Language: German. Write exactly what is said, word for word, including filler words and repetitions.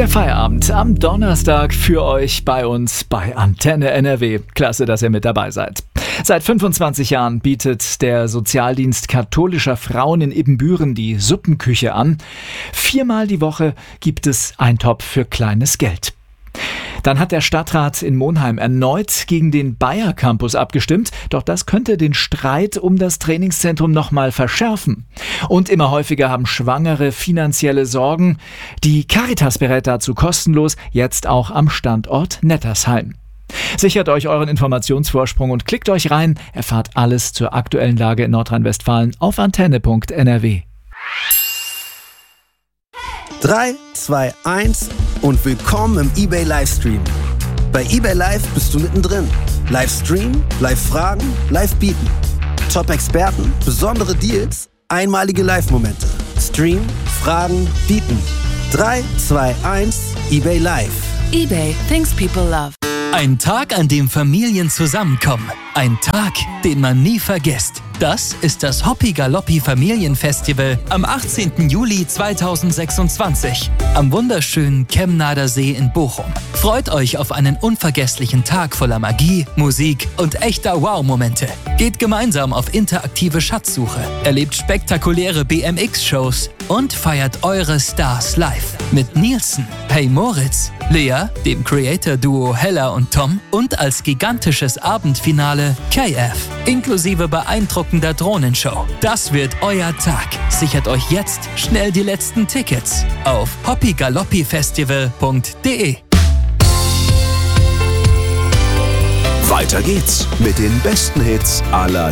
Der Feierabend am Donnerstag für euch bei uns bei Antenne N R W. Klasse, dass ihr mit dabei seid. Seit fünfundzwanzig Jahren bietet der Sozialdienst katholischer Frauen in Ibbenbüren die Suppenküche an. Viermal die Woche gibt es Eintopf für kleines Geld. Dann hat der Stadtrat in Monheim erneut gegen den Bayer Campus abgestimmt. Doch das könnte den Streit um das Trainingszentrum nochmal verschärfen. Und immer häufiger haben Schwangere finanzielle Sorgen. Die Caritas berät dazu kostenlos, jetzt auch am Standort Nettersheim. Sichert euch euren Informationsvorsprung und klickt euch rein. Erfahrt alles zur aktuellen Lage in Nordrhein-Westfalen auf antenne punkt n r w. drei, zwei, eins und willkommen im eBay Livestream. Bei eBay Live bist du mittendrin. Livestream, Live-Fragen, Live-Bieten. Top-Experten, besondere Deals, einmalige Live-Momente. Stream, Fragen, Bieten. drei, zwei, eins, eBay Live. eBay, things people love. Ein Tag, an dem Familien zusammenkommen. Ein Tag, den man nie vergisst. Das ist das Hoppi Galoppi Familienfestival am achtzehnten Juli zweitausendsechsundzwanzig am wunderschönen Kemnader See in Bochum. Freut euch auf einen unvergesslichen Tag voller Magie, Musik und echter Wow-Momente. Geht gemeinsam auf interaktive Schatzsuche, erlebt spektakuläre B M X-Shows und feiert eure Stars live. Mit Nielsen, Hey Moritz, Lea, dem Creator-Duo Hella und Tom und als gigantisches Abendfinale K F, inklusive beeindruckender Drohnenshow. Das wird euer Tag. Sichert euch jetzt schnell die letzten Tickets auf hoppi galoppi festival punkt de. Weiter geht's mit den besten Hits aller